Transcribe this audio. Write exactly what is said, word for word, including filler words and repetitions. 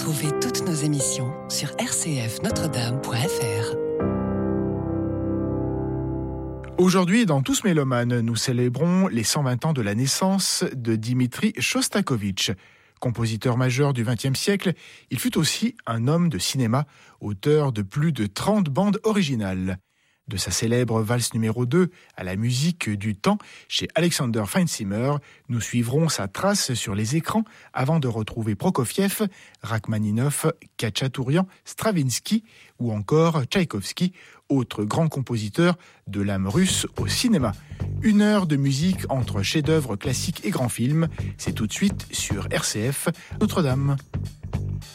Retrouvez toutes nos émissions sur r c f notre dame point f r. Aujourd'hui, dans Tous Mélomanes, nous célébrons les cent vingt ans de la naissance de Dimitri Chostakovitch. Compositeur majeur du vingtième siècle, il fut aussi un homme de cinéma, auteur de plus de trente bandes originales. De sa célèbre valse numéro deux à la musique du temps chez Alexander Feinzimmer, nous suivrons sa trace sur les écrans avant de retrouver Prokofiev, Rachmaninov, Khatchatourian, Stravinsky ou encore Tchaïkovski, autre grand compositeur de l'âme russe au cinéma. Une heure de musique entre chefs-d'œuvre classiques et grands films, c'est tout de suite sur R C F Notre-Dame.